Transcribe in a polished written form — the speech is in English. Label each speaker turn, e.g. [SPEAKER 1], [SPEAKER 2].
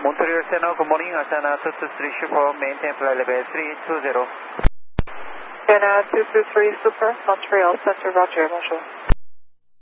[SPEAKER 1] Montreal Center, good morning. Asana 223 Super, maintain flight level 320.
[SPEAKER 2] Asana 223 Super, Montreal Center, roger, bonjour.